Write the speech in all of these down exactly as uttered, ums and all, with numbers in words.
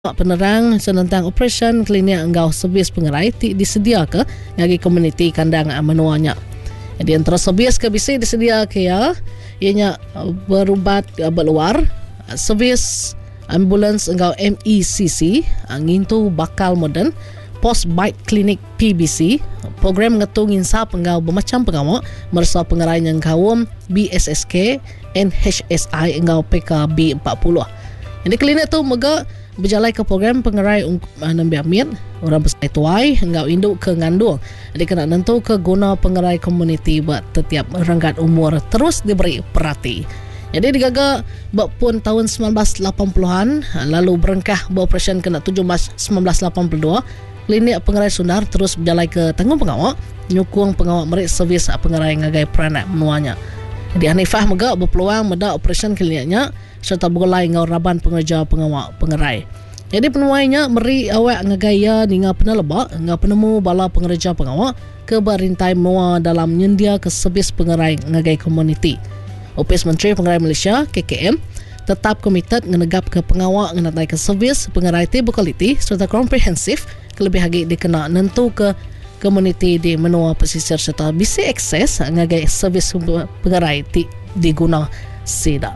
penerang senentang operasi klinik engkau servis pengerai ti disedia ke ngagi komuniti kandang menuanya. Jadi antara servis ke bisi disedia ke ya ianya berubat berluar servis ambulans engkau M E C C ngintu bakal moden post bite klinik P B C program ngetung insap engkau bermacam pengawak mersa pengerai yang kawum B S S K N H S I engkau P K B empat puluh. Jadi klinik tu mega berjalan ke program pengerai Nabi Amir orang besar tuai enggak induk ke ngandung. Jadi kena nentu ke guna pengerai komuniti buat setiap renggat umur terus diberi perhati. Jadi digaga buat pun tahun sembilan belas lapan puluhan lalu berengkah beroperasi kena tujuh Mac sembilan belas lapan puluh dua klinik pengerai Sundar terus berjalan ke tanggung pengawak nyukung pengawak merik servis pengerai ngagai peranak menuanya. Jadi Hanifah mega berpeluang meda operasi kliniknya serta bergolai ngau raban pengerja pengawak pengerai. Jadi penuainya meri awak ngagaya ninga penelebak ngau penemu bala pengerja pengawak ke barintai menua dalam nyendia ke servis pengerai ngagai komuniti. Opis Menteri Pengerai Malaysia K K M tetap komited ngenegap ke pengawak ngenatai ke servis pengerai ti berkualiti serta komprehensif kelebih lagi dikena nentu ke komuniti di menua pesisir serta bisa akses ngagai servis pengerai ti diguna sida.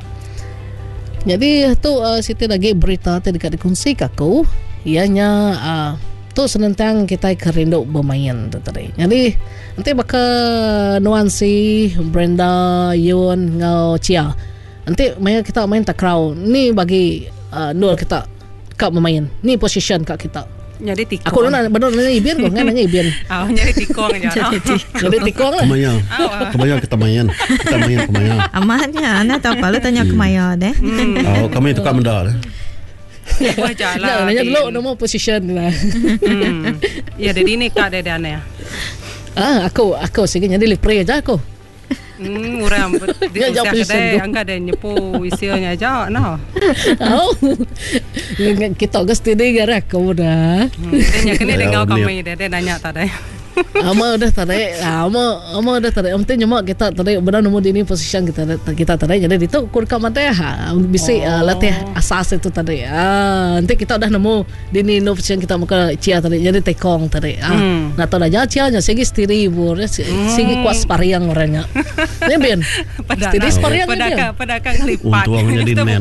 Jadi tu uh, Siti lagi berita tadi dekat dikongsi kaku ianya uh, tu senentang kita kerindu bermain tu tadi. Jadi nanti bakal nuansi Brenda Yun ngau Chia. Nanti main kita main takraw. Ni bagi uh, Nur kita kak bermain. Ni position kak kita. Nyari tikong. Aku nak benar nanya Ibian kau kan nanya Ibian. Ah, nyari tikong aja. Jadi tikong lah. Kemaya. Kemaya kita main. Kita main kemaya. Amatnya, anak tahu apa lu tanya kemaya deh. Oh, kami itu kak menda deh. Wajah lah. Nanya dulu nama position lah. Hmm. Ya, jadi ni kak ada aneh. Ah, aku aku sih jadi lepre aja aku. Hmm, orang Ya, jawab dia position. angkat dia nyepu isinya aja nah. Oh. Kita gesti deh gara aku dah. Dia kena dengar kami dia dia nanya tadi. Ama udah tadi, ama ama udah tadi. Amte cuma kita tadi benar nemu di ini position kita kita tadi jadi itu kurka mata ha bisa uh, latih asas itu tadi. Ah, nanti kita udah nemu di ini position kita muka Chia tadi jadi tekong tadi. Ah, hmm. nah tahu dah Chia nya segi stiri bur, segi kuas pariang orangnya. Ni bien. Stiri pariang ni bien. Pada pada kan lipat. Untuangnya di men.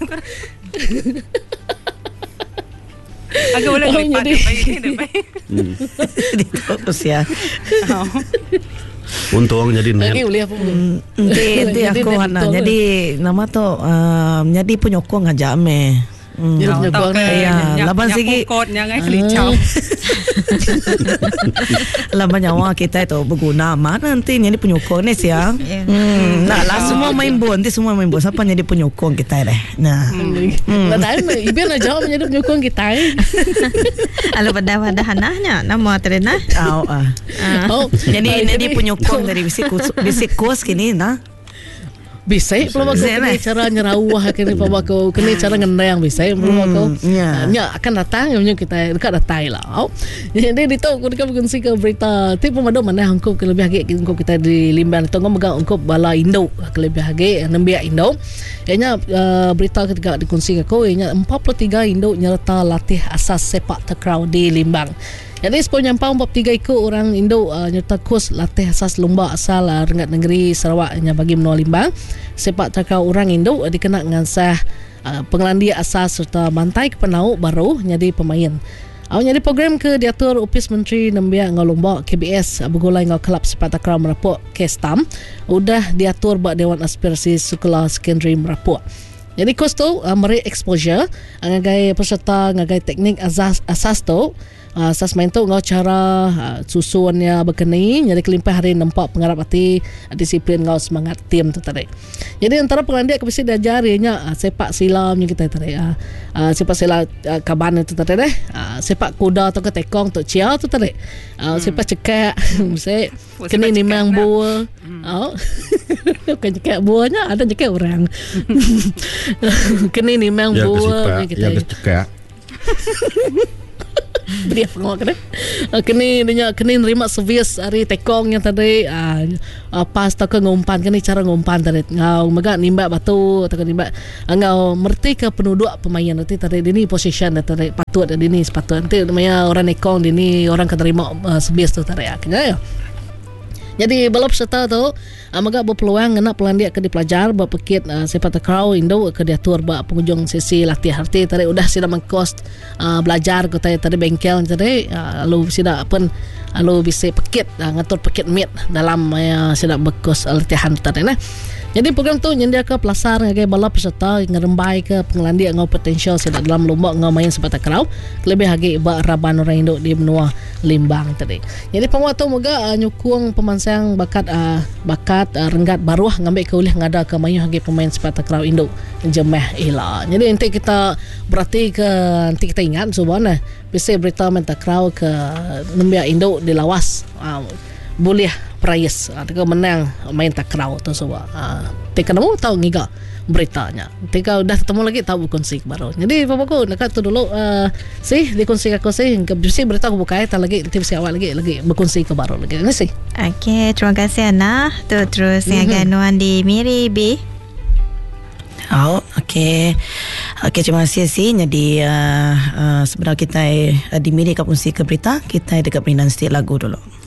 Agak boleh lipat dia baik dia baik. Diterus ya. Untung jadi net. Lagi boleh apa? Nanti nanti aku ana. Jadi nama tu uh, jadi penyokong aja me. Hmm. Jadi penyokong ya. Laban segi kod yang ai kelicau. Laban nyawa kita itu berguna mana nanti jadi penyokong ni siang. Hmm. Nah lah semua main bon, nanti semua main bon. Siapa jadi penyokong kita deh. Nah. Nah, tahu Ibian aja menjadi penyokong kita. Ala pada pada hanahnya nama terena. Oh ah. Oh, Jadi jadi penyokong dari bisik bisik kos kini nah. Bisa belum aku kena cara nyerawah kini papa aku kena cara ngendang bisa belum aku nya akan datang yang kita dekat datang lah. Jadi itu aku dekat berkongsi ke berita tipe pemadam mana angkup ke lebih lagi angkup kita di Limban itu ngomong angkup bala Indo ke lebih lagi nembia Indo. Ianya berita ketika dikongsi aku ianya empat puluh tiga Indo nyerta latih asas sepak takraw di Limbang. Jadi sepanjang empat puluh tiga ikut orang Indo uh, nyerta kurs latih asas lomba asal uh, Rengat Negeri Sarawak yang bagi menua Limbang. Sepak takraw orang Indo uh, dikena ngansah uh, pengelandia asas serta mantai ke penau baru jadi pemain. Awak jadi program ke diatur Opis Menteri Nembia ngau lomba K B S uh, bergolai ngau kelab sepak takraw Merapuk Kestam udah diatur bak Dewan Aspirasi Sekolah Sekondari Merapuk. Jadi kurs tu uh, meri exposure uh, ngagai peserta ngagai teknik asas asas tu Uh, asas main tu ngau cara uh, susunnya berkenai jadi kelimpah hari nampak pengharap hati uh, disiplin ngau semangat tim tu tadi. Jadi antara pengandia kebisi diajarinya uh, sepak silam yang kita tadi uh, uh, sepak sila uh, kaban itu tadi deh uh, sepak kuda atau ke tekong tu Chia tu tadi uh, hmm. sepak cekak saya kena nimang buah oh bukan cekak buahnya ada cekak orang kena nimang buah kita ya cekak Beri apa kena? Kini dia kini nerima servis hari tekong yang tadi uh, uh, pas tak ke ngumpan kini cara ngumpan tadi ngau maga nimba batu tak nimba ngau merti ke penduduk pemain nanti tadi ini position tadi patut ini sepatut nanti namanya orang ekong ini orang keterima uh, servis tu tadi akhirnya ya. Jadi balap serta tu amaga berpeluang ngena pelandia ke dipelajar berpekit uh, sepak takraw Indo ke diatur ba pengunjung sesi latihan arti tadi udah sida mengkos uh, belajar ke tadi tadi bengkel tadi uh, lalu sida pun lalu bisa pekit uh, ngatur pekit meet dalam uh, sida berkos latihan tadi nah. Jadi program tu nyendia ke pelasar ngagai balap peserta ngerembai ke pengelandia ngau potensial sida dalam lomba ngau main sepak takraw lebih hagi ba raban orang Indo di benua Limbang tadi. Jadi penguat tu moga uh, nyukung pemansang bakat uh, bakat uh, renggat baruah ngambil ke ulih ngada ke mayu hagi pemain sepak takraw Indo jemeh ila. Jadi nanti kita berarti ke nanti kita ingat subana bisa berita main takraw ke nembia Indo di lawas uh, boleh prize atau menang main takraw tu semua. Ah, tika namo tahu ngiga beritanya. Tika udah ketemu lagi tahu konsik baru. Jadi papaku nak tu dulu uh, sih dikonsik aku sih ke bisa berita aku buka tak lagi nanti bisa awal lagi lagi berkonsik ke baru lagi. Ini sih. Okey, terima kasih Ana. Tu terus mm-hmm. yang ganuan di Miri B. Oh, okey. Okey, terima kasih sih. Jadi uh, uh, sebenarnya kita uh, di Miri kapun si ke berita, kita dekat berinan sedikit lagu dulu.